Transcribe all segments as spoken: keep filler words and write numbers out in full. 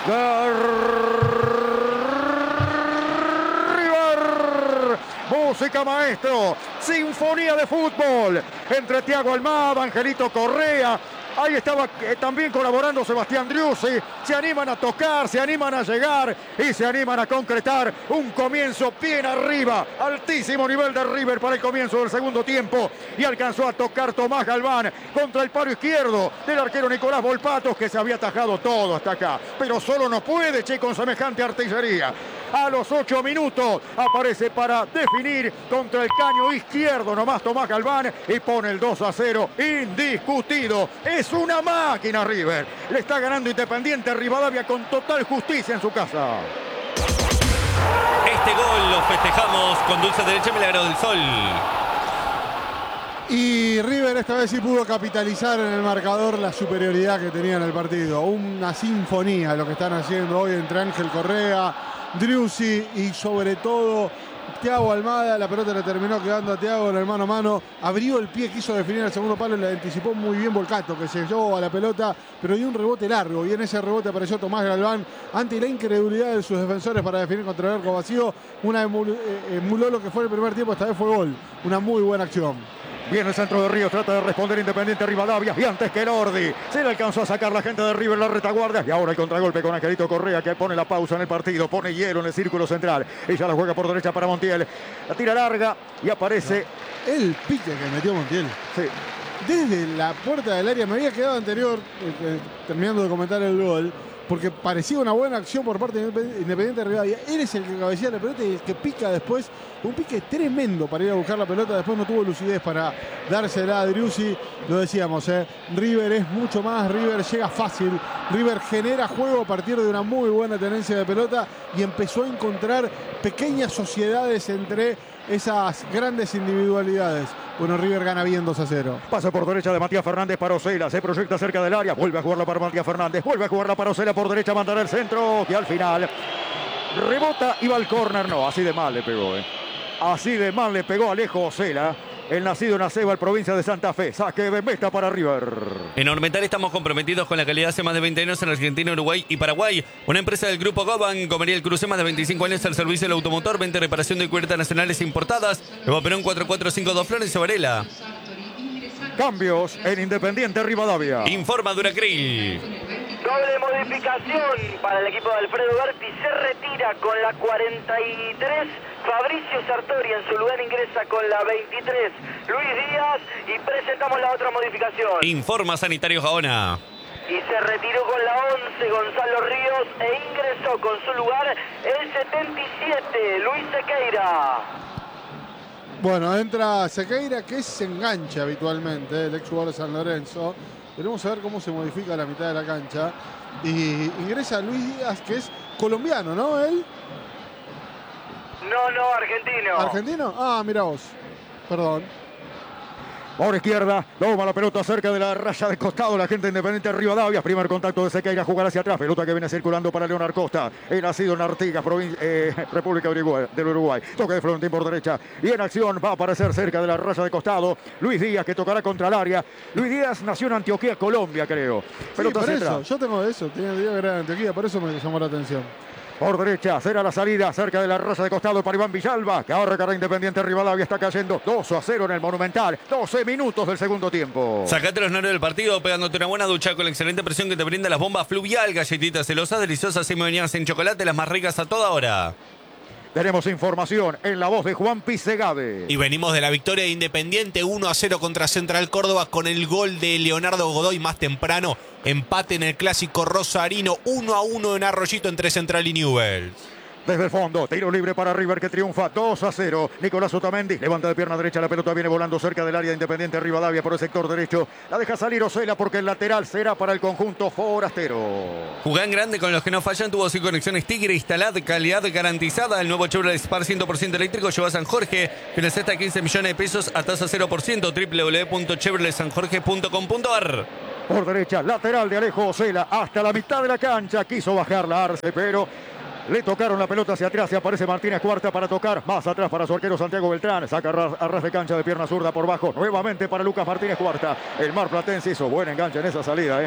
River. Música, maestro. Sinfonía de fútbol entre Thiago Almada, Angelito Correa. Ahí estaba eh, también colaborando Sebastián Driussi. Se animan a tocar, se animan a llegar y se animan a concretar un comienzo bien arriba. Altísimo nivel de River para el comienzo del segundo tiempo. Y alcanzó a tocar Tomás Galván contra el paro izquierdo del arquero Nicolás Volpatos, que se había atajado todo hasta acá. Pero solo no puede, che, con semejante artillería. A los ocho minutos aparece para definir contra el caño izquierdo nomás Tomás Galván y pone el dos a cero indiscutido. Es una máquina River. Le está ganando Independiente Rivadavia con total justicia en su casa. Este gol lo festejamos con dulce derecha Milagro del Sol. Y River esta vez sí pudo capitalizar en el marcador la superioridad que tenía en el partido. Una sinfonía lo que están haciendo hoy entre Ángel Correa, Driussi y sobre todo Thiago Almada. La pelota le terminó quedando a Thiago en el mano a mano. Abrió el pie, quiso definir el segundo palo y le anticipó muy bien Volcato, que se llevó a la pelota, pero dio un rebote largo. Y en ese rebote apareció Tomás Galván ante la incredulidad de sus defensores para definir contra el arco vacío. Una emuló, eh, emuló lo que fue el primer tiempo, esta vez fue gol. Una muy buena acción. Viene el centro de Ríos, trata de responder Independiente Rivadavia y antes que Lordi se le alcanzó a sacar la gente de River la retaguardia y ahora el contragolpe con Angelito Correa, que pone la pausa en el partido, pone hielo en el círculo central y ya la juega por derecha para Montiel, la tira larga y aparece no. El pique que metió Montiel. Sí. Desde la puerta del área, me había quedado anterior, eh, terminando de comentar el gol, porque parecía una buena acción por parte de Independiente Rivadavia. Él es el que cabecea la pelota y el que pica después. Un pique tremendo para ir a buscar la pelota. Después no tuvo lucidez para dársela a Driussi. Lo decíamos, ¿eh? River es mucho más. River llega fácil. River genera juego a partir de una muy buena tenencia de pelota y empezó a encontrar pequeñas sociedades entre esas grandes individualidades. Bueno, River gana bien dos a cero. Pasa por derecha de Matías Fernández para Osela. Se proyecta cerca del área. Vuelve a jugarla para Matías Fernández. Vuelve a jugarla para Osela por derecha. Mandará el centro. Y al final rebota y va al córner. No, así de mal le pegó, ¿eh? Así de mal le pegó Alejo Osela. El nacido en Acebal, provincia de Santa Fe. Saque de meta para River. En Ormetal estamos comprometidos con la calidad hace más de veinte años en Argentina, Uruguay y Paraguay. Una empresa del grupo Goban, Comería el Cruce, más de veinticinco años al servicio del automotor, venta y reparación de cubiertas nacionales importadas. Nuevo Perón cuatro cuatro cinco dos Flores y Varela. Cambios en Independiente Rivadavia. Informa Duracril. Doble modificación para el equipo de Alfredo Berti. Se retira con la cuarenta y tres. Fabricio Sartori, en su lugar ingresa con la veintitrés. Luis Díaz. Y presentamos la otra modificación. Informa Sanitario Gaona. Y se retiró con la once Gonzalo Ríos e ingresó con su lugar el setenta y siete Luis Sequeira. Bueno, entra Sequeira, que se engancha habitualmente, ¿eh? El ex jugador de San Lorenzo. Veremos a ver cómo se modifica la mitad de la cancha. Y ingresa Luis Díaz, que es colombiano, ¿no? Él. No, no, argentino. ¿Argentino? Ah, mira vos. Perdón. Por izquierda, toma la pelota cerca de la raya de costado la gente Independiente Rivadavia. Primer contacto de Sequeira, jugar hacia atrás. Pelota que viene circulando para Leonard Costa. Él ha sido en Artigas, eh, República Uruguay, del Uruguay. Toque de Florentín por derecha. Y en acción va a aparecer cerca de la raya de costado Luis Díaz, que tocará contra el área. Luis Díaz nació en Antioquia, Colombia, creo. Pelota Sí, por central. eso, yo tengo eso. Tenía que era en Antioquia, por eso me llamó la atención. Por derecha, será la salida cerca de la raya de costado para Iván Villalba, que ahora carga Independiente Rivadavia, está cayendo dos a cero en el Monumental. doce minutos del segundo tiempo. Sacate los nervios del partido pegándote una buena ducha con la excelente presión que te brinda las bombas Fluvial. Galletitas celosas, deliciosas y bañadas en chocolate, las más ricas a toda hora. Tenemos información en la voz de Juan Pisegade. Y venimos de la victoria de Independiente uno a cero contra Central Córdoba con el gol de Leonardo Godoy más temprano. Empate en el clásico rosarino, uno a uno en Arroyito entre Central y Newell's. Desde el fondo, tiro libre para River, que triunfa dos a cero. Nicolás Otamendi levanta de pierna derecha, la pelota viene volando cerca del área de Independiente Rivadavia por el sector derecho. La deja salir Osela porque el lateral será para el conjunto forastero. Jugá en grande con los que no fallan. Tuvo sin conexiones Tigre, instalad, calidad garantizada. El nuevo Chevrolet Spark cien por ciento eléctrico lleva a San Jorge. Financia hasta quince millones de pesos a tasa cero por ciento. doble u doble u doble u punto chevrolet san jorge punto com punto a r. Por derecha, lateral de Alejo Osela hasta la mitad de la cancha. Quiso bajar la Arce, pero le tocaron la pelota hacia atrás y aparece Martínez Cuarta para tocar. Más atrás para su arquero Santiago Beltrán. Saca a ras de cancha de pierna zurda por bajo. Nuevamente para Lucas Martínez Cuarta. El marplatense hizo buen enganche en esa salida, ¿eh?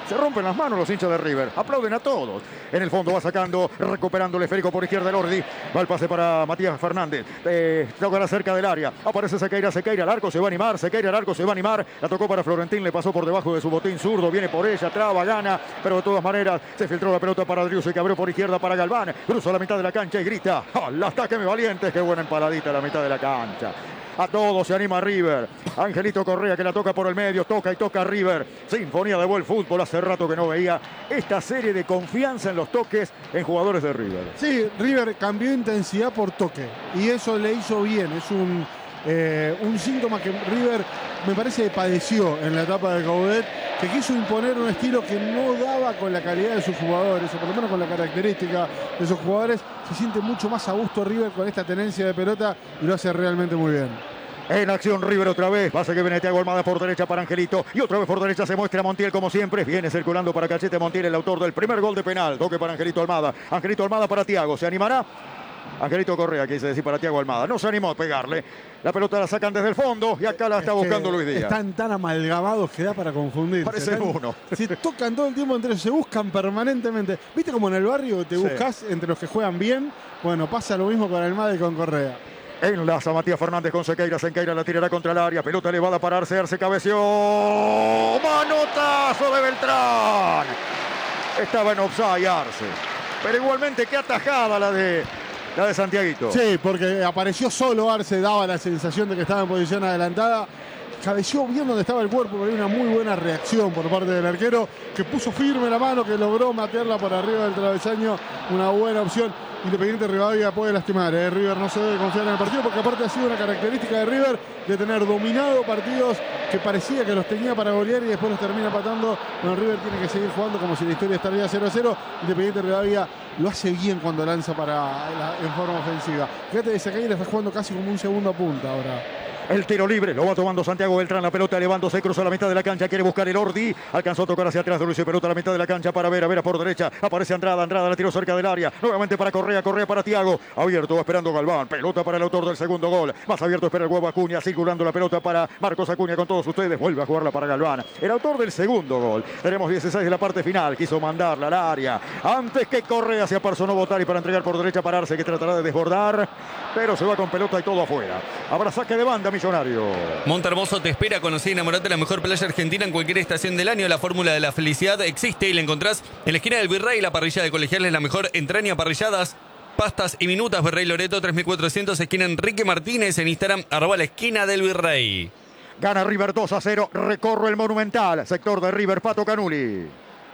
Se rompen las manos los hinchas de River. Aplauden a todos. En el fondo va sacando, recuperando el esférico por izquierda el Ordi. Va el pase para Matías Fernández. Eh, toca cerca del área. Aparece Sequeira, Sequeira al arco, se va a animar. Sequeira al arco, se va a animar. La tocó para Florentín, le pasó por debajo de su botín zurdo. Viene por ella, traba, gana. Pero de todas maneras se filtró la pelota para Driussi, que abrió por izquierda para Galván. Cruza la mitad de la cancha y grita: ¡al ataque, mi valientes! ¡Qué buena empaladita la mitad de la cancha! A todos se anima River. Angelito Correa, que la toca por el medio, toca y toca River. Sinfonía de buen fútbol. Hace rato que no veía esta serie de confianza en los toques en jugadores de River. Sí, River cambió intensidad por toque y eso le hizo bien. Es un, eh, un síntoma que River me parece que padeció en la etapa de Coudet, que quiso imponer un estilo que no daba con la calidad de sus jugadores, o por lo menos con la característica de sus jugadores. Se siente mucho más a gusto River con esta tenencia de pelota y lo hace realmente muy bien. En acción River otra vez. Pase que viene Thiago Almada por derecha para Angelito. Y otra vez por derecha se muestra Montiel como siempre. Viene circulando para Cachete Montiel, el autor del primer gol de penal. Toque para Angelito Almada. Angelito Almada para Thiago. ¿Se animará? Angelito Correa, quise decir, para Thiago Almada. No se animó a pegarle. La pelota la sacan desde el fondo y acá la está es buscando Luis Díaz. Están tan amalgamados que da para confundir. Parece uno. Se tocan todo el tiempo entre ellos, se buscan permanentemente. ¿Viste como en el barrio te Sí. buscas entre los que juegan bien? Bueno, pasa lo mismo con Almada y con Correa. Enlaza Matías Fernández con Sequeira. Sequeira la tirará contra el área. Pelota elevada para Arce. Arce cabeció. Manotazo de Beltrán. Estaba en offside Arce. Pero igualmente qué atajada la de, la de Santiaguito. Sí, porque apareció solo Arce, daba la sensación de que estaba en posición adelantada. Cabeció bien donde estaba el cuerpo, pero hay una muy buena reacción por parte del arquero, que puso firme la mano, que logró matearla por arriba del travesaño. Una buena opción. Independiente Rivadavia puede lastimar. ¿eh? River no se debe confiar en el partido, porque aparte ha sido una característica de River de tener dominado partidos que parecía que los tenía para golear y después los termina empatando. Bueno, River tiene que seguir jugando como si la historia estaría cero a cero. Independiente Rivadavia lo hace bien cuando lanza para la, en forma ofensiva. Fíjate que Sequeira está jugando casi como un segundo a punta ahora. El tiro libre lo va tomando Santiago Beltrán. La pelota elevándose, cruza la mitad de la cancha. Quiere buscar el Ordi. Alcanzó a tocar hacia atrás de Luis. Pelota a la mitad de la cancha para Vera. Vera por derecha. Aparece Andrada. Andrada la tiró cerca del área. Nuevamente para Correa. Correa para Thiago. Abierto, esperando Galván. Pelota para el autor del segundo gol. Más abierto espera el huevo Acuña. Circulando la pelota para Marcos Acuña con todos ustedes. Vuelve a jugarla para Galván. El autor del segundo gol. Tenemos dieciséis de la parte final. Quiso mandarla al área. Antes que Correa se apersonó Botari para entregar por derecha para Arce, que tratará de desbordar. Pero se va con pelota y todo afuera. Habrá saque de banda, Millonario. Montermoso te espera. Conocí y enamorate de la mejor playa argentina en cualquier estación del año. La fórmula de la felicidad existe y la encontrás en la esquina del Virrey. La parrilla de Colegiales, la mejor entraña, parrilladas, pastas y minutas. Virrey Loreto tres mil cuatrocientos, esquina Enrique Martínez. En Instagram, arroba la esquina del Virrey. Gana River dos a cero. Recorre el Monumental. Sector de River, Pato Canuli.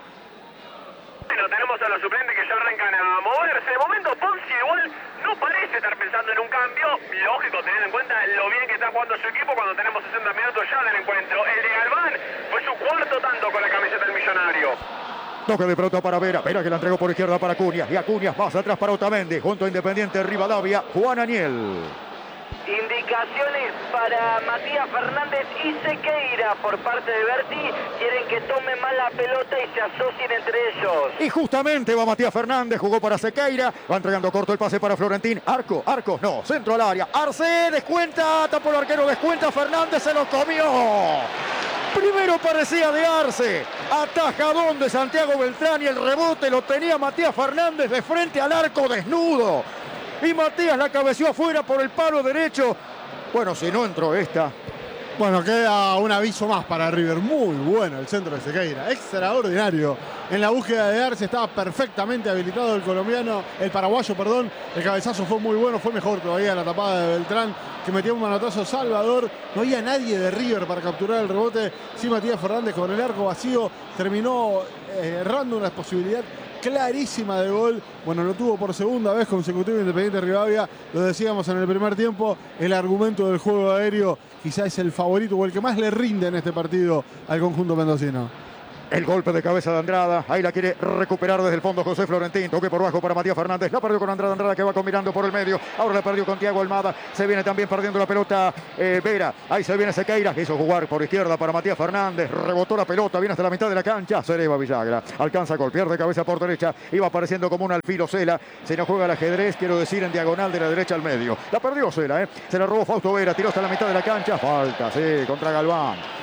Bueno, tenemos a los suplentes que ya arrancan a moverse. De momento, Ponzi igual no parece estar pensando en un cambio. Lógico, teniendo en cuenta lo bien que está jugando su equipo cuando tenemos sesenta minutos ya del encuentro. El de Galván fue su cuarto tanto con la camiseta del Millonario. Toque de pelota para Vera. Vera que la entregó por izquierda para Acuña. Y Acuña pasa atrás para Otamendi. Junto a Independiente Rivadavia, Juan Aniel. Indicaciones para Matías Fernández y Sequeira por parte de Berti. Quieren que tomen más la pelota y se asocien entre ellos. Y justamente va Matías Fernández, jugó para Sequeira. Va entregando corto el pase para Florentín. Arco, arco, no, centro al área. Arce, descuenta, tapó el arquero, descuenta Fernández, se lo comió. Primero parecía de Arce. Atajadón de Santiago Beltrán y el rebote lo tenía Matías Fernández de frente al arco desnudo. Y Matías la cabeció afuera por el palo derecho. Bueno, si no entró esta. Bueno, queda un aviso más para River. Muy bueno el centro de Sequeira. Extraordinario. En la búsqueda de Arce estaba perfectamente habilitado el colombiano, el paraguayo, perdón. El cabezazo fue muy bueno, fue mejor todavía la tapada de Beltrán, que metió un manotazo Salvador. No había nadie de River para capturar el rebote. Sí, Matías Fernández con el arco vacío terminó eh, errando una posibilidad clarísima de gol. Bueno, lo tuvo por segunda vez consecutiva Independiente Rivadavia. Lo decíamos en el primer tiempo, el argumento del juego aéreo quizás es el favorito o el que más le rinde en este partido al conjunto mendocino. El golpe de cabeza de Andrada. Ahí la quiere recuperar desde el fondo José Florentín. Toque por bajo para Matías Fernández. La perdió con Andrada. Andrada que va combinando por el medio. Ahora la perdió con Thiago Almada. Se viene también perdiendo la pelota eh, Vera. Ahí se viene Sequeira. Quiso jugar por izquierda para Matías Fernández. Rebotó la pelota. Viene hasta la mitad de la cancha. Se eleva Villagra. Alcanza gol. Pierde cabeza por derecha. Iba apareciendo como un alfil Ocela. Se nos juega el ajedrez. Quiero decir en diagonal de la derecha al medio. La perdió Ocela. ¿eh? Se la robó Fausto Vera. Tiró hasta la mitad de la cancha. Falta, sí, contra Galván.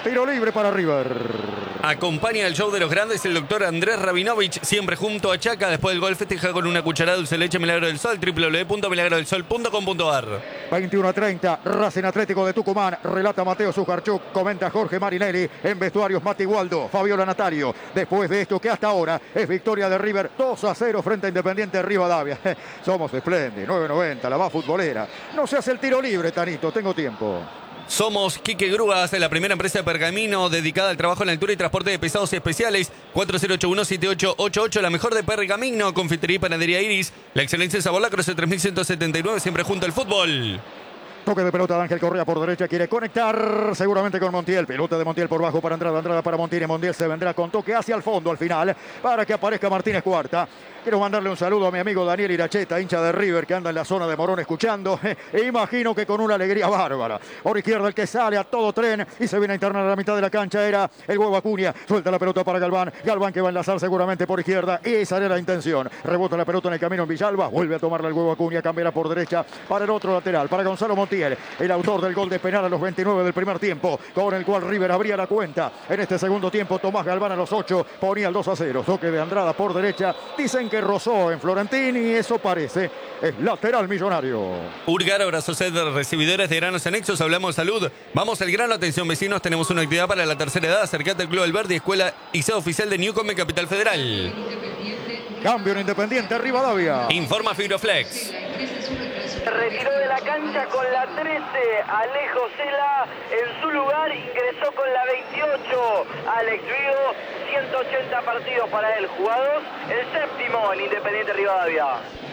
Tiro libre para River. Acompaña el show de los grandes el doctor Andrés Rabinovich, siempre junto a Chaca. Después del gol festeja con una cucharada de dulce leche Milagro del Sol, doble u doble u doble u punto milagro del sol punto com punto a r. veintiuno a treinta, Racing Atlético de Tucumán. Relata Mateo Zucarchuk, comenta Jorge Marinelli. En vestuarios Mati Waldo, Fabiola Natario. Después de esto que hasta ahora es victoria de River dos a cero frente a Independiente Rivadavia. Somos espléndidos, nueve noventa, la va futbolera. No se hace el tiro libre, Tanito, tengo tiempo. Somos Quique Grúas, la primera empresa de pergamino dedicada al trabajo en altura y transporte de pesados y especiales. cuatro cero ocho uno siete ocho ocho ocho, la mejor de pergamino. Confitería y panadería Iris. La excelencia de sabor, la Cruz tres mil ciento setenta y nueve, siempre junto al fútbol. Toque de pelota de Ángel Correa por derecha, quiere conectar seguramente con Montiel. Pelota de Montiel por bajo para Andrada, Andrada para Montiel. Montiel se vendrá con toque hacia el fondo al final para que aparezca Martínez Cuarta. Quiero mandarle un saludo a mi amigo Daniel Iracheta, hincha de River, que anda en la zona de Morón escuchando. E imagino que con una alegría bárbara. Por izquierda el que sale a todo tren y se viene a internar a la mitad de la cancha era el huevo Acuña. Suelta la pelota para Galván. Galván que va a enlazar seguramente por izquierda. Y esa era la intención. Rebota la pelota en el camino en Villalba. Vuelve a tomarla el huevo Acuña. Cambiará por derecha para el otro lateral. Para Gonzalo Montiel, el autor del gol de penal a los veintinueve del primer tiempo, con el cual River abría la cuenta. En este segundo tiempo, Tomás Galván a los ocho ponía el dos a cero. Toque de Andrada por derecha. Dicen que rozó en Florentini y eso parece. Es lateral Millonario. Urgar, abrazos de recibidores de granos anexos. Hablamos de salud. Vamos al grano. Atención, vecinos. Tenemos una actividad para la tercera edad. Acercate al Club Alberdi, escuela y sede oficial de Newcombe, Capital Federal. Cambio en Independiente Rivadavia. Informa Fibroflex. Retiró de la cancha con la trece Alejo Cela, en su lugar ingresó con la veintiocho Alex Vigo, ciento ochenta partidos para el jugador, el séptimo en Independiente Rivadavia.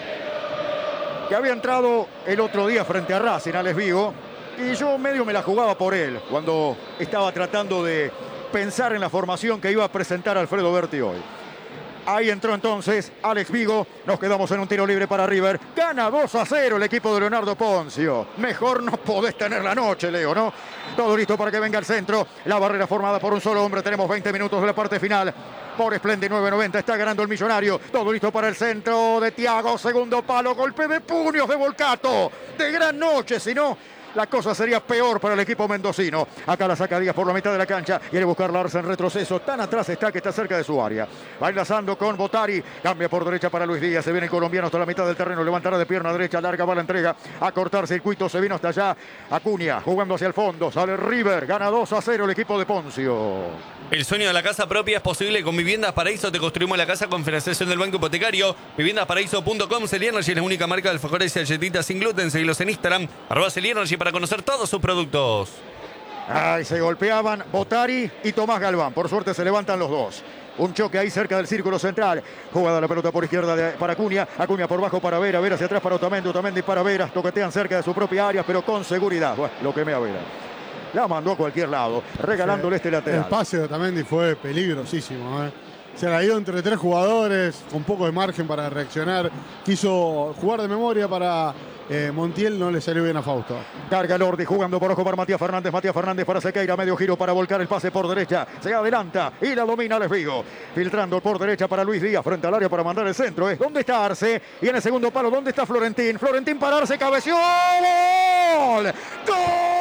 Que había entrado el otro día frente a Racing, Alex Vigo, y yo medio me la jugaba por él cuando estaba tratando de pensar en la formación que iba a presentar Alfredo Berti hoy. Ahí entró entonces Alex Vigo. Nos quedamos en un tiro libre para River. Gana dos a cero el equipo de Leonardo Poncio. Mejor no podés tener la noche, Leo, ¿no? Todo listo para que venga el centro. La barrera formada por un solo hombre. Tenemos veinte minutos de la parte final. Por Splendid nueve noventa está ganando el Millonario. Todo listo para el centro de Thiago. Segundo palo. Golpe de puños de Volcato. De gran noche, si no, la cosa sería peor para el equipo mendocino. Acá la saca Díaz por la mitad de la cancha. Quiere buscar Larsen en retroceso. Tan atrás está que está cerca de su área. Va enlazando con Botari. Cambia por derecha para Luis Díaz. Se viene el colombiano hasta la mitad del terreno. Levantará de pierna derecha. Larga va la entrega. A cortar circuito. Se vino hasta allá. Acuña jugando hacia el fondo. Sale River. Gana dos a cero el equipo de Poncio. El sueño de la casa propia es posible con Viviendas Paraíso. Te construimos la casa con financiación del Banco Hipotecario. Viviendas Paraíso punto com. Celiernergy es la única marca de alfajores y galletitas sin gluten. Seguilos en Instagram. Arroba Celiernergy para conocer todos sus productos. Ay, se golpeaban Botari y Tomás Galván. Por suerte se levantan los dos. Un choque ahí cerca del círculo central. Jugada la pelota por izquierda de, para Acuña. Acuña por bajo para Vera. Vera hacia atrás para Otamendi. Otamendi para Vera. Toquetean cerca de su propia área, pero con seguridad. Bueno, lo que me a Vera. La mandó a cualquier lado, regalándole este lateral. El pase de Otamendi fue peligrosísimo, ¿eh? Se la dio entre tres jugadores, con poco de margen para reaccionar. Quiso jugar de memoria para eh, Montiel, no le salió bien a Fausto. Carga Lordi jugando por ojo para Matías Fernández. Matías Fernández para Sequeira, medio giro para volcar el pase por derecha. Se adelanta y la domina Alex Vigo. Filtrando por derecha para Luis Díaz, frente al área para mandar el centro. ¿eh? ¿Dónde está Arce? Y en el segundo palo, ¿dónde está Florentín? Florentín para Arce, cabeció. ¡Gol! ¡Gol!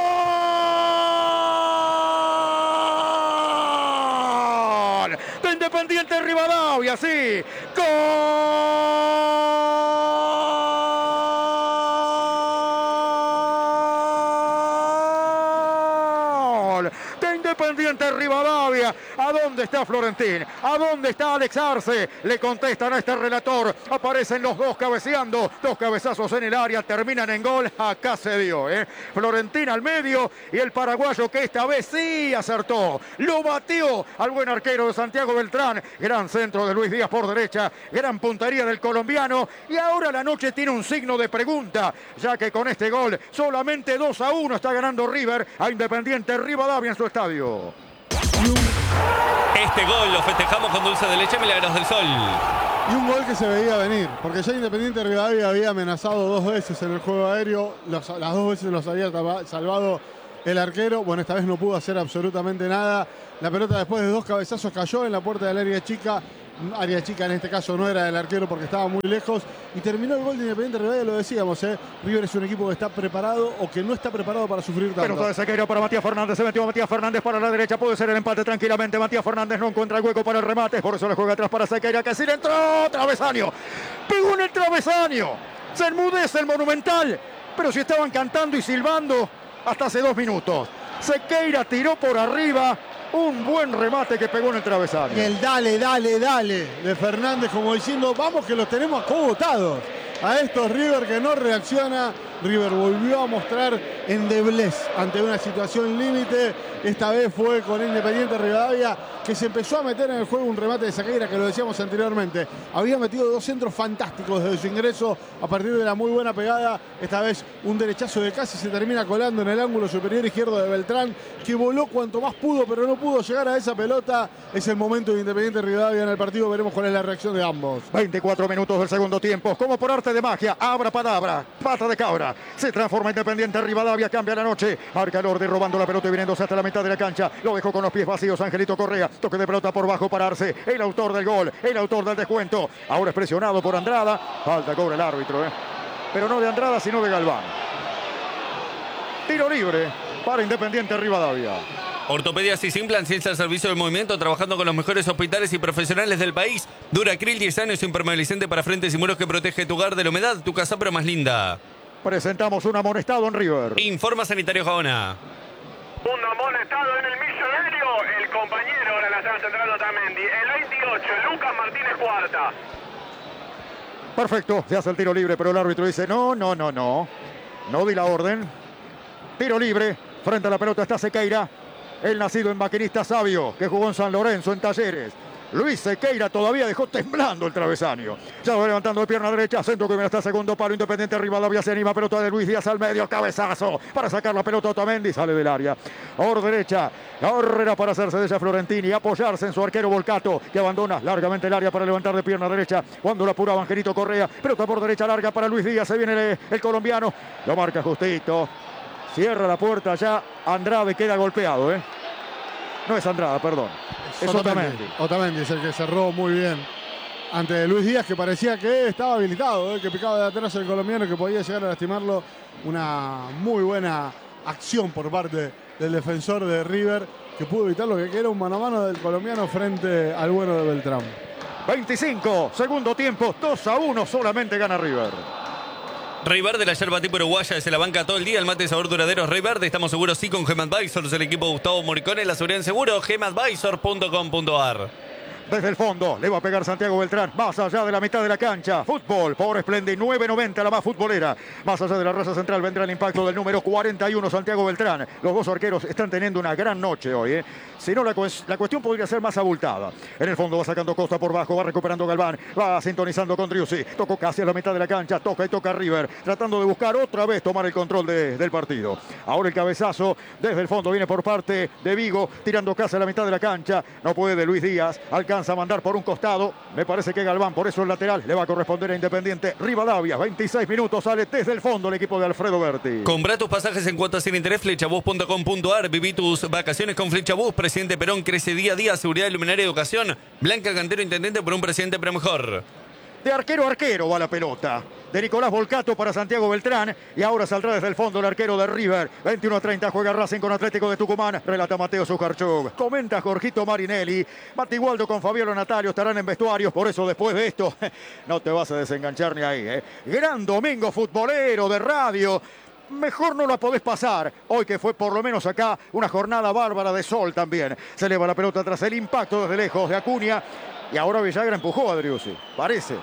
De Independiente Rivadavia, sí. ¡Gol! De Independiente Rivadavia. ¿A dónde está Florentín? ¿A dónde está Alex Arce? Le contestan a este relator. Aparecen los dos cabeceando. Dos cabezazos en el área. Terminan en gol. Acá se dio, ¿eh? Florentín al medio. Y el paraguayo que esta vez sí acertó. Lo batió al buen arquero de Santiago Beltrán. Gran centro de Luis Díaz por derecha. Gran puntería del colombiano. Y ahora la noche tiene un signo de pregunta. Ya que con este gol solamente dos a uno está ganando River a Independiente Rivadavia en su estadio. Este gol lo festejamos con dulce de leche Milagros del Sol. Y un gol que se veía venir, porque ya Independiente Rivadavia había amenazado dos veces en el juego aéreo. Los, las dos veces los había salvado el arquero. Bueno, esta vez no pudo hacer absolutamente nada. La pelota después de dos cabezazos cayó en la puerta del área chica área chica en este caso no era del arquero porque estaba muy lejos, y terminó el gol de Independiente Rivadavia, lo decíamos, ¿eh? River es un equipo que está preparado o que no está preparado para sufrir tanto. Pelota de Sequeira para Matías Fernández, se metió Matías Fernández para la derecha, puede ser el empate tranquilamente. Matías Fernández no encuentra el hueco para el remate, por eso le juega atrás para Sequeira, que sí le entró, travesaño, pegó en el travesaño, se enmudece el Monumental, pero si estaban cantando y silbando hasta hace dos minutos. Sequeira tiró por arriba, un buen remate que pegó en el travesaño. Y el dale, dale, dale de Fernández, como diciendo, vamos que los tenemos acogotados a estos River, que no reacciona. River volvió a mostrar endeblez ante una situación límite. Esta vez fue con Independiente Rivadavia, que se empezó a meter en el juego un remate de Sequeira, que lo decíamos anteriormente. Había metido dos centros fantásticos desde su ingreso a partir de la muy buena pegada. Esta vez un derechazo de Casi se termina colando en el ángulo superior izquierdo de Beltrán, que voló cuanto más pudo, pero no pudo llegar a esa pelota. Es el momento de Independiente Rivadavia en el partido. Veremos cuál es la reacción de ambos. veinticuatro minutos del segundo tiempo. Como por arte de magia, abra palabra, pata de cabra. Se transforma Independiente Rivadavia, cambia la noche. Marca el orden robando la pelota y viniéndose hasta la mitad de la cancha. Lo dejó con los pies vacíos Angelito Correa. Toque de pelota por bajo para Arce. El autor del gol, el autor del descuento. Ahora es presionado por Andrada. Falta cobra el árbitro, ¿eh? Pero no de Andrada, sino de Galván. Tiro libre para Independiente Rivadavia. Ortopedias y Simplan, ciencia al servicio del movimiento, trabajando con los mejores hospitales y profesionales del país. Duracril, diez años, impermeabilizante para frentes y muros que protege tu hogar de la humedad, tu casa pero más linda. Presentamos un amonestado en River. Informa Sanitario Gaona. Un amonestado en el millonario. El compañero, ahora la están centrando Tamendi. El veintiocho, Lucas Martínez Cuarta. Perfecto, se hace el tiro libre, pero el árbitro dice no, no, no, no. No di la orden. Tiro libre, frente a la pelota está Sequeira. El nacido en Maquinista Sabio, que jugó en San Lorenzo, en Talleres. Luis Sequeira todavía dejó temblando el travesaño. Ya va levantando de pierna derecha, centro que viene hasta segundo palo. Independiente Rivadavia se anima, pelota de Luis Díaz al medio, cabezazo para sacar la pelota. Otamendi sale del área. Por derecha, carrera para hacerse de ella Florentini, apoyarse en su arquero Volcato, que abandona largamente el área para levantar de pierna derecha. Cuando la apuraba Angelito Correa, pelota por derecha larga para Luis Díaz. Se viene el, el colombiano, lo marca justito. Cierra la puerta ya, Andrade queda golpeado, ¿eh? No es Andrada, perdón. Es Otamendi. Otamendi es el que cerró muy bien ante Luis Díaz, que parecía que estaba habilitado, ¿eh? Que picaba de atrás el colombiano, que podía llegar a lastimarlo. Una muy buena acción por parte del defensor de River, que pudo evitar lo que era un mano a mano del colombiano frente al bueno de Beltrán. veinticinco, segundo tiempo, dos a uno, solamente gana River. Rey Verde, la yerba tipo uruguaya, desde la banca todo el día. El mate de sabor duradero Rey Verde. Estamos seguros sí con Gem Advisors, el equipo de Gustavo Moricone. La seguridad en seguro, gem advisor punto com punto a r. Desde el fondo le va a pegar Santiago Beltrán, más allá de la mitad de la cancha. Fútbol por Splendid, nueve noventa, la más futbolera. Más allá de la raza central vendrá el impacto del número cuarenta y uno, Santiago Beltrán. Los dos arqueros están teniendo una gran noche hoy, ¿eh? Si no, la, la cuestión podría ser más abultada. En el fondo va sacando Costa por bajo, va recuperando Galván, va sintonizando con Driussi. Tocó casi a la mitad de la cancha, toca y toca River, tratando de buscar otra vez tomar el control de, del partido. Ahora el cabezazo desde el fondo viene por parte de Vigo, tirando casi a la mitad de la cancha. No puede Luis Díaz, alcanza a mandar por un costado. Me parece que Galván, por eso el lateral, le va a corresponder a Independiente Rivadavia. veintiséis minutos, sale desde el fondo el equipo de Alfredo Berti. Compra tus pasajes en cuotas sin interés, flechabús punto com punto a r. Viví tus vacaciones con Flechabús. Presidente Perón crece día a día. Seguridad, iluminaria y educación. Blanca Cantero, intendente por un presidente pero mejor. De arquero a arquero va la pelota. De Nicolás Volcato para Santiago Beltrán. Y ahora saldrá desde el fondo el arquero de River. veintiuno a treinta juega Racing con Atlético de Tucumán. Relata Mateo Sujarchuk. Comenta Jorgito Marinelli. Matigualdo con Fabiola Natalio estarán en vestuarios. Por eso después de esto no te vas a desenganchar ni ahí, ¿eh? Gran domingo futbolero de radio. Mejor no la podés pasar. Hoy que fue por lo menos acá una jornada bárbara de sol también. Se eleva la pelota tras el impacto desde lejos de Acuña. Y ahora Villagra empujó a Driussi. Parece.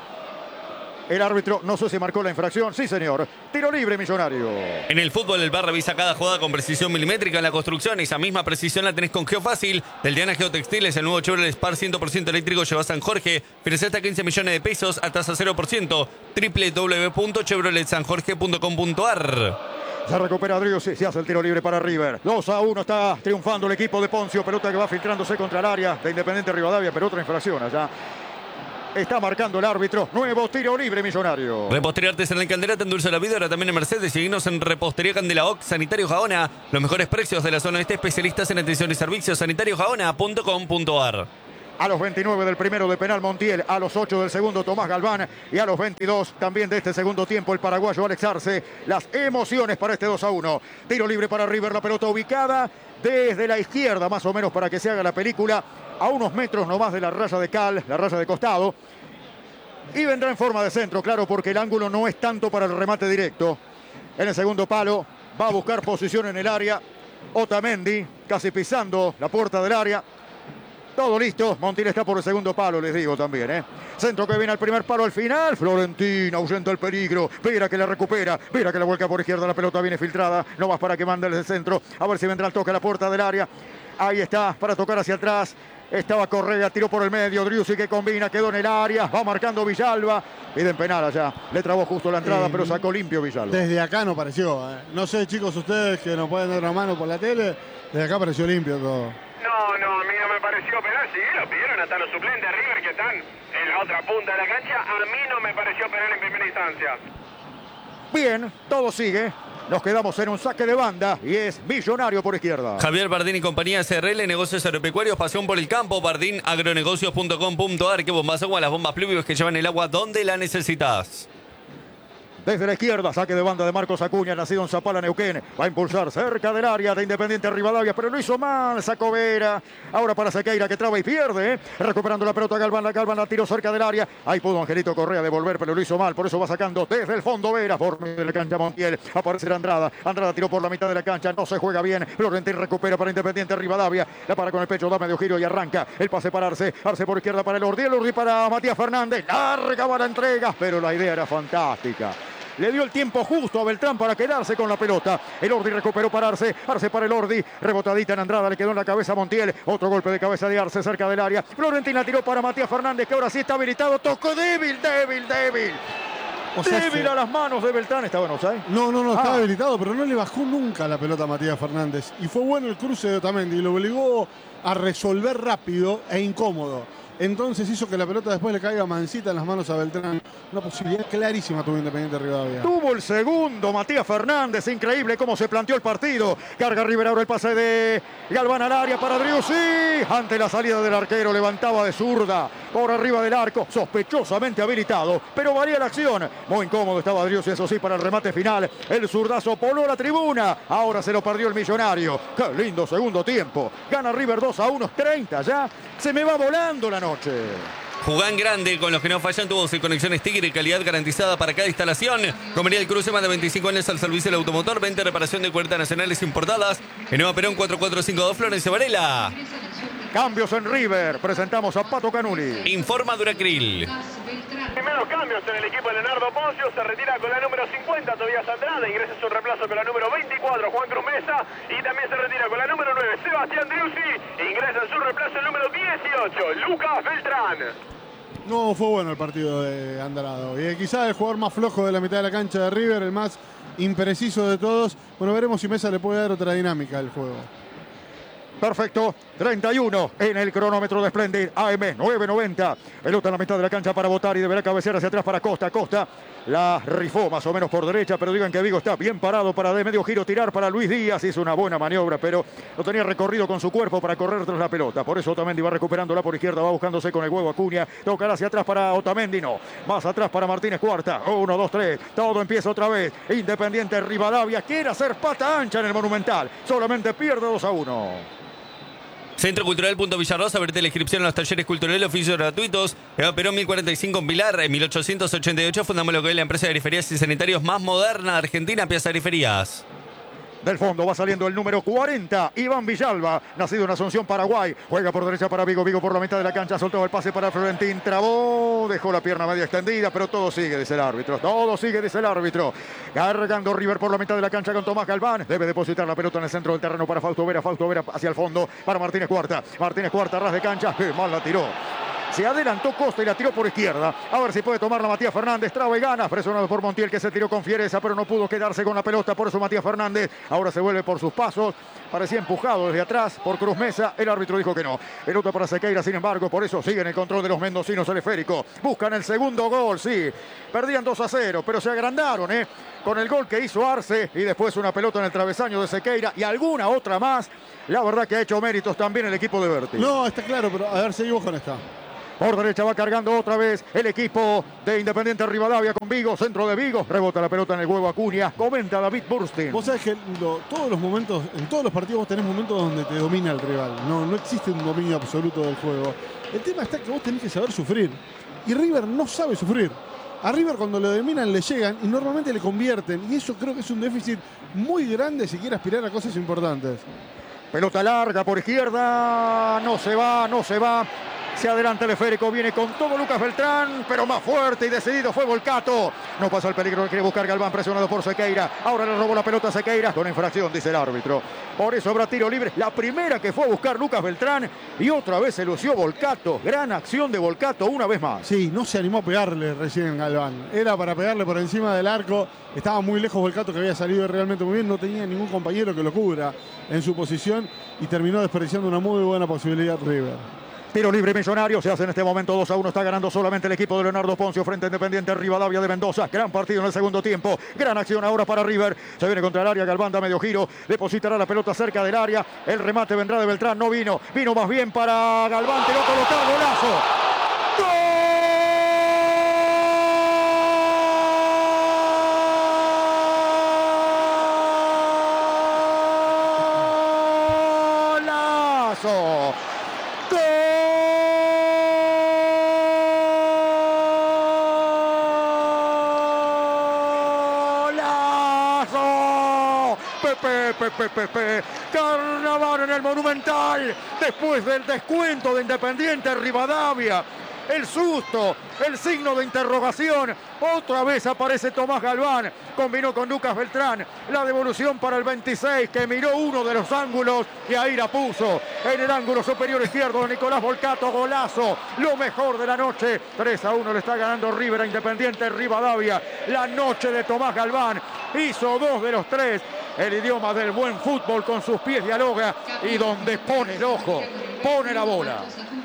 El árbitro no sé si marcó la infracción. Sí, señor. Tiro libre, Millonario. En el fútbol, el bar revisa cada jugada con precisión milimétrica. En la construcción, esa misma precisión la tenés con Geofácil. Del Diana Geotextiles, el nuevo Chevrolet Spar cien por ciento eléctrico lleva a San Jorge. Financia hasta quince millones de pesos a tasa cero por ciento. doble u doble u doble u punto chevrolet san jorge punto com punto a r. Se recupera Driussi, se hace el tiro libre para River. dos a uno está triunfando el equipo de Poncio. Pelota que va filtrándose contra el área de Independiente Rivadavia, pero otra infracción allá. Está marcando el árbitro. Nuevo tiro libre, Millonario. Repostería Artesanal Candela te endulza la vida. Ahora también en Mercedes. Seguinos en Repostería Candela O C, Sanitario Gaona. Los mejores precios de la zona este. Especialistas en atención y servicios. sanitario gaona punto com punto a r. A los veintinueve del primero de penal Montiel, a los ocho del segundo Tomás Galván y a los veintidós también de este segundo tiempo el paraguayo Alex Arce. Las emociones para este dos a uno. Tiro libre para River, la pelota ubicada desde la izquierda más o menos para que se haga la película, a unos metros nomás de la raya de cal, la raya de costado. Y vendrá en forma de centro, claro, porque el ángulo no es tanto para el remate directo. En el segundo palo va a buscar posición en el área Otamendi, casi pisando la puerta del área. Todo listo, Montiel está por el segundo palo, les digo también, ¿eh? Centro que viene al primer palo al final, Florentina ahuyenta el peligro, Vera que la recupera, Vera que la vuelca por izquierda, la pelota viene filtrada, no más para que mande el centro, a ver si vendrá el toque a la puerta del área. Ahí está, para tocar hacia atrás, estaba Correa, tiró por el medio, Driussi que combina, quedó en el área, va marcando Villalba, piden penal allá, le trabó justo la entrada, eh, pero sacó limpio Villalba. Desde acá no pareció, ¿eh? No sé chicos, ustedes que nos pueden dar una mano por la tele, desde acá pareció limpio todo. No, no, a mí no me pareció penal, sí, lo pidieron hasta los suplentes de River que están en la otra punta de la cancha, a mí no me pareció penal en primera instancia. Bien, todo sigue. Nos quedamos en un saque de banda y es Millonario por izquierda. Javier Bardín y compañía C R L, negocios agropecuarios, pasión por el campo, bardín agronegocios punto com punto a r. Que bombas agua, las bombas pluvios que llevan el agua donde la necesitas. Desde la izquierda, saque de banda de Marcos Acuña, nacido en Zapala, Neuquén. Va a impulsar cerca del área de Independiente Rivadavia, pero lo hizo mal, sacó Vera. Ahora para Sequeira que traba y pierde. ¿eh? Recuperando la pelota, Galván, la Galván la tiró cerca del área. Ahí pudo Angelito Correa devolver, pero lo hizo mal. Por eso va sacando desde el fondo Vera. Por medio de la cancha Montiel. Aparece Andrada. Andrada tiró por la mitad de la cancha. No se juega bien. Florentín recupera para Independiente Rivadavia. La para con el pecho, da medio giro y arranca. El pase para Arce. Arce por izquierda para el Ordi. El Ordi para Matías Fernández. Larga va la entrega, pero la idea era fantástica. Le dio el tiempo justo a Beltrán para quedarse con la pelota. El Ordi recuperó para Arce. Arce para el Ordi. Rebotadita en Andrada. Le quedó en la cabeza a Montiel. Otro golpe de cabeza de Arce cerca del área. Florentina tiró para Matías Fernández, que ahora sí está habilitado. Tocó débil, débil, débil. O sea, débil se... a las manos de Beltrán. ¿Está bueno, ¿sabes? No, no, no, estaba ah. habilitado, pero no le bajó nunca la pelota a Matías Fernández. Y fue bueno el cruce de Otamendi. Lo obligó a resolver rápido e incómodo. Entonces hizo que la pelota después le caiga mansita en las manos a Beltrán. Una posibilidad clarísima tuvo Independiente Rivadavia. Tuvo el segundo Matías Fernández. Increíble cómo se planteó el partido. Carga River ahora el pase de Galván al área para Driussi. Ante la salida del arquero levantaba de zurda por arriba del arco. Sospechosamente habilitado, pero valía la acción. Muy incómodo estaba Driussi, eso sí, para el remate final. El zurdazo poló la tribuna. Ahora se lo perdió el Millonario. Qué lindo segundo tiempo. Gana River dos a uno. treinta ya. Se me va volando la noche. Jugán grande, con los que no fallan tubos y conexiones Tigre y calidad garantizada para cada instalación. Comería el Cruce, más de veinticinco años al servicio del automotor, veinte reparación de cuerdas nacionales importadas. En Nueva Perón cuatro cuatro cinco dos, Florencia Varela. Cambios en River, presentamos a Pato Canuli. Informa Duracril. Primeros cambios en el equipo de Leonardo Poncio, se retira con la número cincuenta Tobías Andrada, ingresa su reemplazo con la número veinticuatro Juan Cruz Mesa y también se retira con la número nueve Sebastián Driussi, ingresa en su reemplazo el número dieciocho Lucas Beltrán. No, fue bueno el partido de Andrada. Y quizás el jugador más flojo de la mitad de la cancha de River, el más impreciso de todos. Bueno, veremos si Mesa le puede dar otra dinámica al juego. Perfecto, treinta y uno en el cronómetro de Splendid, A M nueve noventa. Pelota en la mitad de la cancha para botar y deberá cabecear hacia atrás para Costa. Costa la rifó más o menos por derecha, pero digan que Vigo está bien parado para de medio giro tirar para Luis Díaz. Hizo una buena maniobra, pero no tenía recorrido con su cuerpo para correr tras la pelota. Por eso Otamendi va recuperándola por izquierda, va buscándose con el huevo Acuña. Tocará hacia atrás para Otamendi, no. Más atrás para Martínez Cuarta. Uno, dos, tres. Todo empieza otra vez. Independiente Rivadavia quiere hacer pata ancha en el Monumental. Solamente pierde dos a uno. Centro Cultural Punto Villarrosa, abrirte la inscripción a los talleres culturales, oficios gratuitos. Eva Perón mil cuarenta y cinco en Pilar, en mil ochocientos ochenta y ocho fundamos lo que es la empresa de griferías y sanitarios más moderna de Argentina, Piazza Griferías. Del fondo va saliendo el número cuarenta, Iván Villalba, nacido en Asunción, Paraguay. Juega por derecha para Vigo, Vigo por la mitad de la cancha, soltó el pase para Florentín, trabó, dejó la pierna media extendida, pero todo sigue, dice el árbitro, todo sigue, dice el árbitro. Cargando River por la mitad de la cancha con Tomás Galván, debe depositar la pelota en el centro del terreno para Fausto Vera, Fausto Vera hacia el fondo para Martínez Cuarta, Martínez Cuarta, ras de cancha, qué mal la tiró. Se adelantó Costa y la tiró por izquierda. A ver si puede tomarla Matías Fernández. Traba y gana. Presionado por Montiel, que se tiró con fiereza, pero no pudo quedarse con la pelota. Por eso Matías Fernández ahora se vuelve por sus pasos. Parecía empujado desde atrás por Cruz Mesa. El árbitro dijo que no. Pelota para Sequeira, sin embargo. Por eso sigue en el control de los mendocinos el esférico. Buscan el segundo gol, sí. Perdían dos a cero, pero se agrandaron, ¿eh? Con el gol que hizo Arce y después una pelota en el travesaño de Sequeira y alguna otra más. La verdad que ha hecho méritos también el equipo de Berti. No, está claro, pero a ver, seguimos con esta. Por derecha va cargando otra vez el equipo de Independiente Rivadavia con Vigo, centro de Vigo, rebota la pelota en el huevo Acuña, comenta David Burstein. Vos sabés que lo, todos los momentos, en todos los partidos vos tenés momentos donde te domina el rival, no, no existe un dominio absoluto del juego. El tema está que vos tenés que saber sufrir y River no sabe sufrir. A River cuando lo dominan le llegan y normalmente le convierten y eso creo que es un déficit muy grande si quiere aspirar a cosas importantes. Pelota larga por izquierda, no se va, no se va. Se adelanta el esférico, viene con todo Lucas Beltrán, pero más fuerte y decidido fue Volcato. No pasa el peligro, quiere buscar Galván, presionado por Sequeira. Ahora le robó la pelota a Sequeira, con infracción, dice el árbitro. Por eso habrá tiro libre. La primera que fue a buscar Lucas Beltrán y otra vez se lució Volcato. Gran acción de Volcato una vez más. Sí, no se animó a pegarle recién Galván. Era para pegarle por encima del arco. Estaba muy lejos Volcato, que había salido realmente muy bien. No tenía ningún compañero que lo cubra en su posición y terminó desperdiciando una muy buena posibilidad River. Tiro libre Millonario, se hace en este momento dos a uno, está ganando solamente el equipo de Leonardo Poncio frente a Independiente Rivadavia de Mendoza. Gran partido en el segundo tiempo, gran acción ahora para River. Se viene contra el área, Galván da medio giro, depositará la pelota cerca del área. El remate vendrá de Beltrán, no vino, vino más bien para Galván, tiró colocado, golazo. ¡Golazo! Pepe, Pepe, Pepe, Carnaval en el Monumental, después del descuento de Independiente Rivadavia, el susto, el signo de interrogación, otra vez aparece Tomás Galván, combinó con Lucas Beltrán, la devolución para el veintiséis que miró uno de los ángulos y ahí la puso en el ángulo superior izquierdo de Nicolás Volcato, golazo, lo mejor de la noche, tres a uno le está ganando River a Independiente Rivadavia, la noche de Tomás Galván, hizo dos de los tres, el idioma del buen fútbol con sus pies dialoga y donde pone el ojo, pone la bola.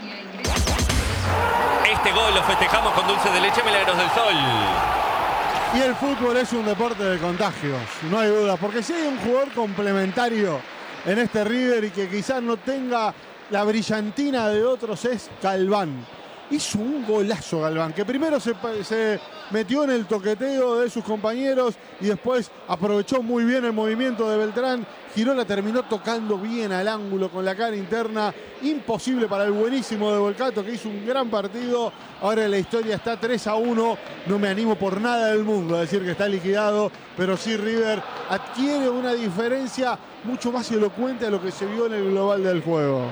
Este gol lo festejamos con dulce de leche Milagros del Sol. Y el fútbol es un deporte de contagios, no hay duda, porque si hay un jugador complementario en este River y que quizás no tenga la brillantina de otros es Galván. Hizo un golazo Galván, que primero se, se metió en el toqueteo de sus compañeros y después aprovechó muy bien el movimiento de Beltrán. Girola terminó tocando bien al ángulo con la cara interna. Imposible para el buenísimo de Volcato, que hizo un gran partido. Ahora la historia está tres a uno. No me animo por nada del mundo a decir que está liquidado, pero sí River adquiere una diferencia mucho más elocuente a lo que se vio en el global del juego.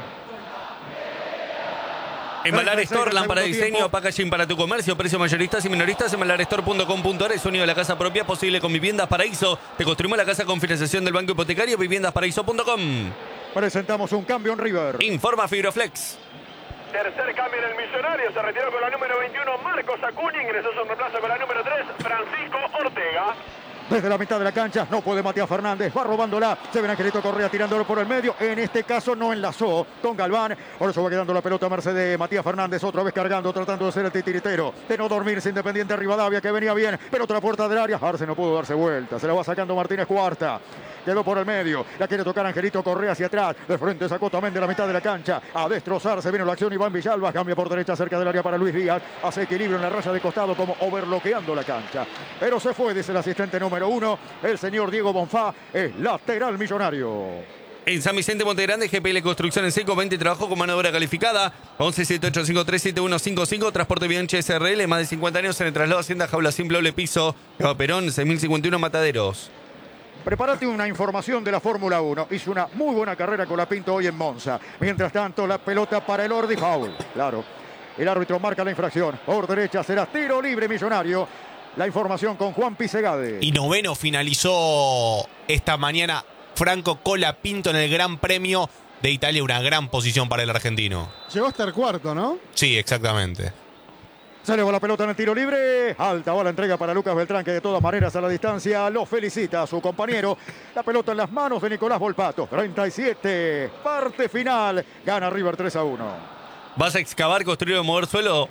Embalar Store, lámpara de diseño, packaging para tu comercio, precios mayoristas y minoristas. Embalar Store punto com punto ar, el sueño de la casa propia posible con Viviendas Paraíso. Te construimos la casa con financiación del Banco Hipotecario, viviendas paraíso punto com. Presentamos un cambio en River. Informa Fibroflex. Tercer cambio en el Millonario, se retiró con la número veintiuno Marcos Acuña, ingresó su reemplazo con la número tres Francisco Ortega. Desde la mitad de la cancha, no puede Matías Fernández, va robándola, se ven Angelito Correa tirándolo por el medio, en este caso no enlazó con Galván, por eso va quedando la pelota a merced de Matías Fernández, otra vez cargando, tratando de ser el titiritero, de no dormirse Independiente Rivadavia, que venía bien, pero otra puerta del área, Arce no pudo darse vuelta, se la va sacando Martínez Cuarta, quedó por el medio, la quiere tocar Angelito Correa hacia atrás, de frente sacó también de la mitad de la cancha, a destrozarse, vino la acción Iván Villalba, cambia por derecha cerca del área para Luis Díaz, hace equilibrio en la raya de costado como overbloqueando la cancha, pero se fue, dice el asistente número uno, el señor Diego Bonfá es lateral Millonario. En San Vicente Montegrande, G P L Construcción en cinco veinte, trabajo con mano de obra calificada. once siete ocho cinco tres siete uno cinco cinco, Transporte Bianchi S R L, más de cincuenta años en el traslado Hacienda Jaula Simple Doble Piso, Eva Perón, seis mil cincuenta y uno Mataderos. Prepárate una información de la Fórmula uno. Hizo una muy buena carrera con la Pinto hoy en Monza. Mientras tanto, la pelota para el Ordi, foul. Claro. El árbitro marca la infracción. Por derecha será tiro libre Millonario. La información con Juan Pisegade. Y noveno finalizó esta mañana Franco Colapinto en el Gran Premio de Italia, una gran posición para el argentino. Llegó a estar cuarto, ¿no? Sí, exactamente. Se eleva la pelota en el tiro libre. Alta va la entrega para Lucas Beltrán, que de todas maneras a la distancia lo felicita a su compañero. La pelota en las manos de Nicolás Volpato. treinta y siete. Parte final. Gana River tres a uno. ¿Vas a excavar, construir o mover suelo?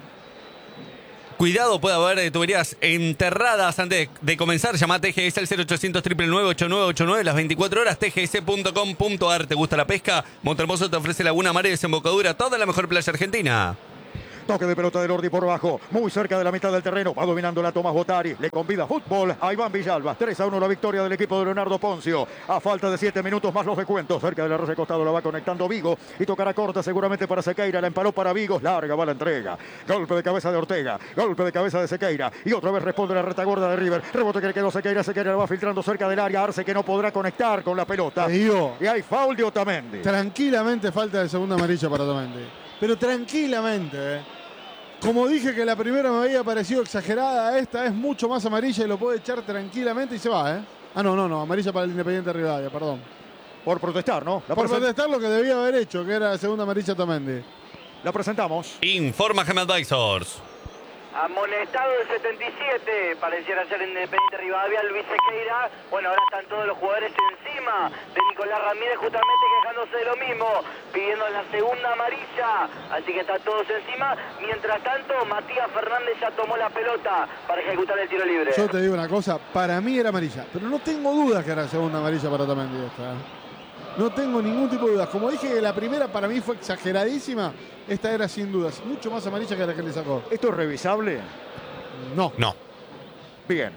Cuidado, puede haber eh, tuberías enterradas antes de, de comenzar. Llama a T G S al cero ochocientos, nueve nueve nueve, ocho nueve ocho nueve las veinticuatro horas. T G S punto com punto A R. ¿Te gusta la pesca? Montermoso te ofrece Laguna Mar y Desembocadura. Toda la mejor playa argentina. Toque de pelota de Lordi por bajo, muy cerca de la mitad del terreno, va dominando la Tomás Botari, le convida fútbol a Iván Villalba, tres a uno la victoria del equipo de Leonardo Poncio, a falta de siete minutos más los descuentos, cerca de la raya costado la va conectando Vigo, y tocará corta seguramente para Sequeira, la emparó para Vigo, larga va la entrega, golpe de cabeza de Ortega, golpe de cabeza de Sequeira, y otra vez responde la retaguardia de River, rebote que le quedó Sequeira, Sequeira la va filtrando cerca del área, Arce que no podrá conectar con la pelota, Digo, y hay foul de Otamendi. Tranquilamente falta de segunda amarilla para Otamendi, pero tranquilamente, ¿eh? Como dije que la primera me había parecido exagerada, esta es mucho más amarilla y lo puede echar tranquilamente y se va, ¿eh? Ah, no, no, no, amarilla para el Independiente Rivadavia, perdón. Por protestar, ¿no? La Por presen- protestar lo que debía haber hecho, que era la segunda amarilla Otamendi. La presentamos. Informa Gem Advisors. Amonestado el setenta y siete, pareciera ser Independiente Rivadavia, Luis Sequeira. Bueno, ahora están todos los jugadores encima de Nicolás Ramírez, justamente quejándose de lo mismo, pidiendo la segunda amarilla, así que están todos encima. Mientras tanto, Matías Fernández ya tomó la pelota para ejecutar el tiro libre. Yo te digo una cosa, para mí era amarilla, pero no tengo dudas que era segunda amarilla para Otamendi esta, ¿eh? No tengo ningún tipo de dudas. Como dije que la primera para mí fue exageradísima, esta era sin dudas mucho más amarilla que la que le sacó. ¿Esto es revisable? No. No. Bien.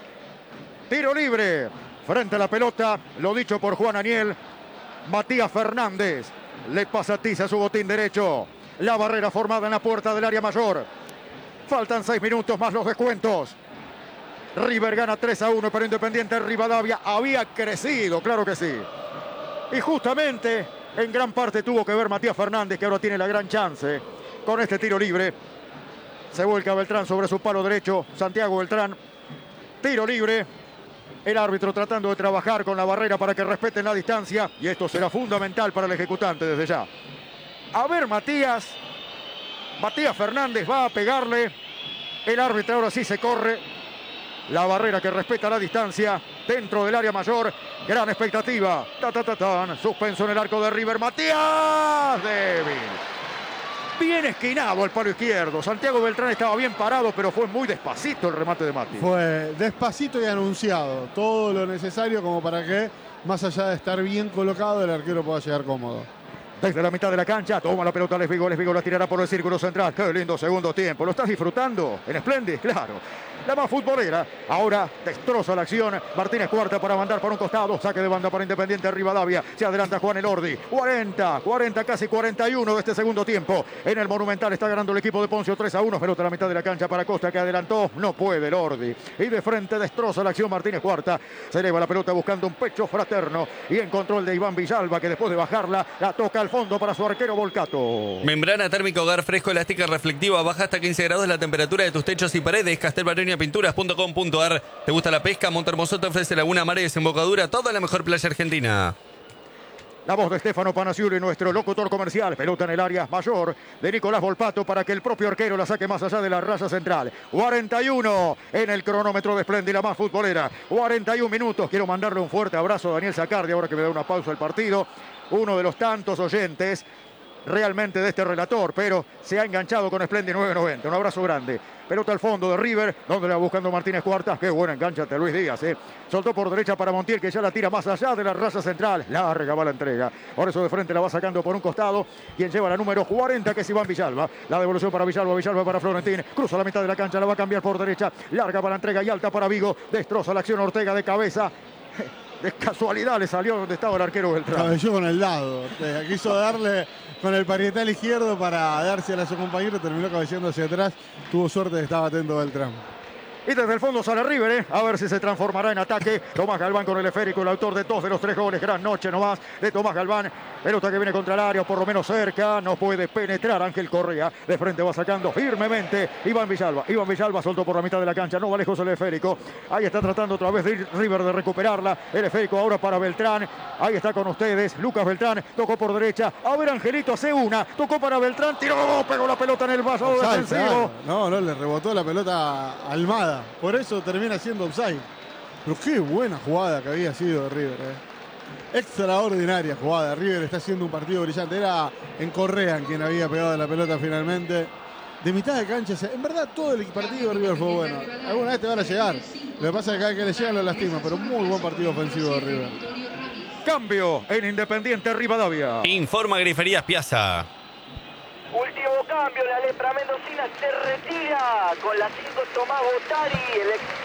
Tiro libre. Frente a la pelota. Lo dicho por Juan Aniel. Matías Fernández. Le pasa tiza a su botín derecho. La barrera formada en la puerta del área mayor. Faltan seis minutos más los descuentos. River gana tres a uno, pero Independiente Rivadavia había crecido, claro que sí. Y justamente en gran parte tuvo que ver Matías Fernández, que ahora tiene la gran chance con este tiro libre. Se vuelca Beltrán sobre su palo derecho. Santiago Beltrán. Tiro libre. El árbitro tratando de trabajar con la barrera para que respeten la distancia. Y esto será fundamental para el ejecutante desde ya. A ver, Matías. Matías Fernández va a pegarle. El árbitro ahora sí se corre. La barrera que respeta la distancia dentro del área mayor. Gran expectativa. Ta, ta, ta, tan. Suspenso en el arco de River. Matías. Débil. Bien esquinado al palo izquierdo. Santiago Beltrán estaba bien parado, pero fue muy despacito el remate de Mati. Fue despacito y anunciado. Todo lo necesario como para que, más allá de estar bien colocado, el arquero pueda llegar cómodo. Desde la mitad de la cancha, toma la pelota Les Vigo. Les Vigo la tirará por el círculo central. Qué lindo segundo tiempo. ¿Lo estás disfrutando? En Splendid, claro. La más futbolera. Ahora destroza la acción. Martínez Cuarta para mandar por un costado. Saque de banda para Independiente Rivadavia. Se adelanta Juan Elordi. cuarenta, cuarenta, casi cuarenta y uno de este segundo tiempo. En el Monumental está ganando el equipo de Poncio tres a uno. Pelota a la mitad de la cancha para Costa, que adelantó. No puede Elordi. Y de frente destroza la acción Martínez Cuarta. Se eleva la pelota buscando un pecho fraterno. Y en control de Iván Villalba, que después de bajarla, la toca al fondo para su arquero Volcato. Membrana térmica hogar fresco, elástica reflectiva, baja hasta quince grados la temperatura de tus techos y paredes. Castelbaronia Pinturas punto com punto A R. ¿Te gusta la pesca? Montermoso te ofrece Laguna Mar y Desembocadura, toda la mejor playa argentina. La voz de Stefano Panaciuri, nuestro locutor comercial. Pelota en el área mayor de Nicolás Volpato para que el propio arquero la saque más allá de la raya central. cuarenta y uno en el cronómetro de Splendid, la más futbolera. cuarenta y uno minutos. Quiero mandarle un fuerte abrazo a Daniel Zacardi, ahora que me da una pausa el partido. Uno de los tantos oyentes realmente de este relator, pero se ha enganchado con Splendid nueve noventa. Un abrazo grande. Pelota al fondo de River, donde la va buscando Martínez Cuartas. Qué buena enganchate Luis Díaz, eh. Soltó por derecha para Montiel, que ya la tira más allá de la raya central. Larga va la entrega. Por eso de frente la va sacando por un costado. Quien lleva la número cuarenta, que es Iván Villalba. La devolución para Villalba, Villalba para Florentín. Cruza la mitad de la cancha, la va a cambiar por derecha. Larga va la entrega y alta para Vigo. Destroza la acción Ortega de cabeza. De casualidad le salió donde estaba el arquero Beltrán. Cabelló con el dado. Eh, Quiso darle con el parietal izquierdo para dársela a su compañero. Terminó cabeceando hacia atrás. Tuvo suerte de estar atento Beltrán. Y desde el fondo sale River, ¿eh? A ver si se transformará en ataque. Tomás Galván con el esférico, el autor de dos de los tres goles. Gran noche nomás de Tomás Galván. Pelota que viene contra el área, por lo menos cerca. No puede penetrar Ángel Correa. De frente va sacando firmemente Iván Villalba. Iván Villalba soltó por la mitad de la cancha. No va lejos el esférico. Ahí está tratando otra vez de ir River de recuperarla. El esférico ahora para Beltrán. Ahí está con ustedes. Lucas Beltrán tocó por derecha. A ver, Angelito hace una. Tocó para Beltrán. Tiró. Pegó la pelota en el vaso defensivo. No, no, le rebotó la pelota a Almada. Por eso termina siendo offside. Pero qué buena jugada que había sido de River. Eh. Extraordinaria jugada. River está haciendo un partido brillante. Era en Correa quien había pegado la pelota finalmente. De mitad de cancha. En verdad todo el partido de River fue bueno. Alguna vez te van a llegar. Lo que pasa es que cada que le llegan lo lastima. Pero muy buen partido ofensivo de River. Cambio en Independiente Rivadavia. Informa Griferías Piazza. Último cambio, la lepra mendocina se retira con la cinco Tomás Botari, el ex